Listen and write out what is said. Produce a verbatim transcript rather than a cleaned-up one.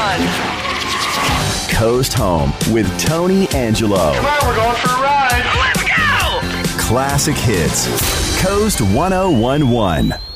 on. Coast Home with Tony Angelo. Come on, we're going for a ride. Let's go! Classic hits. Coast one oh one one.